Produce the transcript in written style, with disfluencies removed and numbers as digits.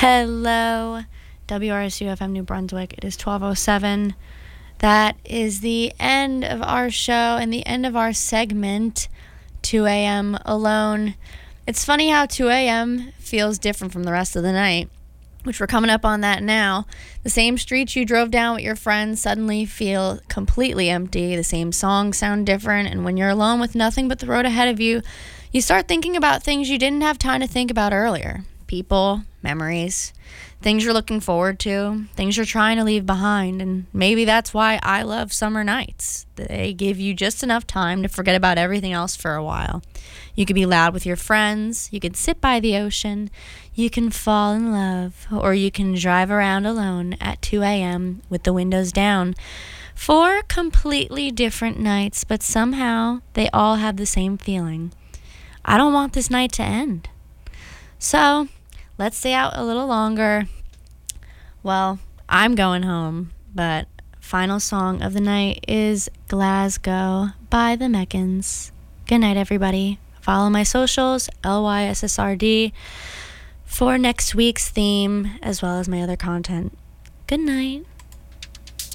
Hello, WRSU FM New Brunswick. It is 12:07. That is the end of our show and the end of our segment, 2 a.m. Alone. It's funny how 2 a.m. feels different from the rest of the night, which we're coming up on that now. The same streets you drove down with your friends suddenly feel completely empty. The same songs sound different, and when you're alone with nothing but the road ahead of you, you start thinking about things you didn't have time to think about earlier. People, memories, things you're looking forward to, things you're trying to leave behind, and maybe that's why I love summer nights. They give you just enough time to forget about everything else for a while. You could be loud with your friends, you could sit by the ocean, you can fall in love, or you can drive around alone at 2 a.m. with the windows down. 4 completely different nights, but somehow they all have the same feeling. I don't want this night to end. So, let's stay out a little longer. Well, I'm going home, but final song of the night is Glasgow by the Meccans. Good night, everybody. Follow my socials, LYSSRD, for next week's theme, as well as my other content. Good night.